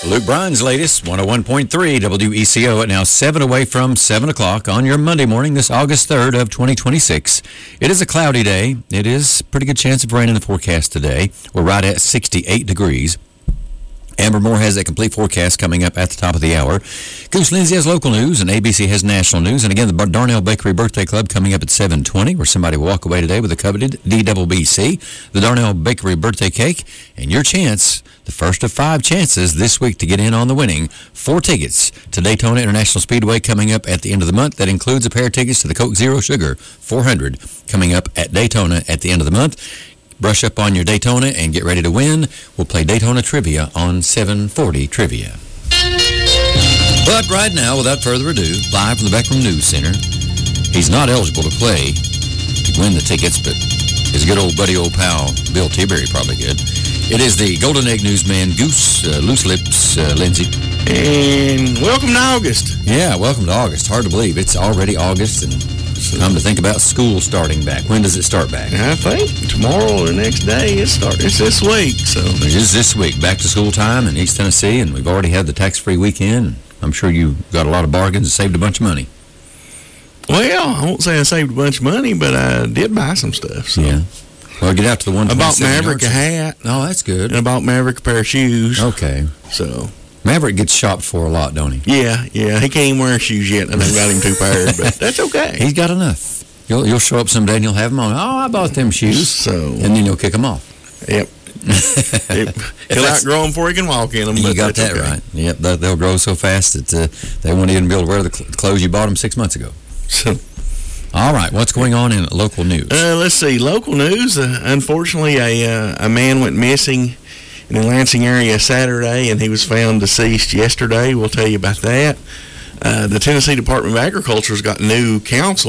Luke Bryan's latest, 101.3 WECO at now 7 away from 7 o'clock on your Monday morning, this August 3rd of 2026. It is a cloudy day. It is a pretty good chance of rain in the forecast today. We're right at 68 degrees. Amber Moore has a complete forecast coming up at the top of the hour. Goose Lindsay has local news, and ABC has national news. And again, the Darnell Bakery Birthday Club coming up at 7:20, where somebody will walk away today with a coveted DBBC, the Darnell Bakery Birthday Cake, and your chance, the first of 5 chances this week to get in on the winning 4 tickets to Daytona International Speedway coming up at the end of the month. That includes a pair of tickets to the Coke Zero Sugar 400 coming up at Daytona at the end of the month. Brush up on your Daytona and get ready to win. We'll play Daytona Trivia on 740 Trivia. But right now, without further ado, live from the Backroom News Center, he's not eligible to play to win the tickets, but his good old buddy, old pal, Bill Tiberi, probably good. It is the Golden Egg Newsman, Goose Loose Lips Lindsay. And welcome to August. Yeah, welcome to August. Hard to believe. It's already August, and time to think about school starting back. When does it start back? I think tomorrow or the next day it's this week. So it is this week. Back to school time in East Tennessee, and we've already had the tax-free weekend. I'm sure you got a lot of bargains and saved a bunch of money. Well, I won't say I saved a bunch of money, but I did buy some stuff. So. Yeah. Well, get out to the one. I bought Maverick a hat. Oh, that's good. And I bought Maverick a pair of shoes. Okay. So Maverick gets shopped for a lot, don't he? Yeah. He can't even wear shoes yet. I got him 2 pairs, but that's okay. He's got enough. You'll show up someday and you'll have them on. Oh, I bought them shoes. So. And then you'll kick them off. Yep. He'll outgrow them before he can walk in them. You got that right. Yep, they'll grow so fast that they won't even be able to wear the clothes you bought them 6 months ago. So. All right, what's going on in local news? Let's see. Local news. Unfortunately, a man went missing in the Lansing area Saturday, and he was found deceased yesterday. We'll tell you about that. The Tennessee Department of Agriculture has got new counsel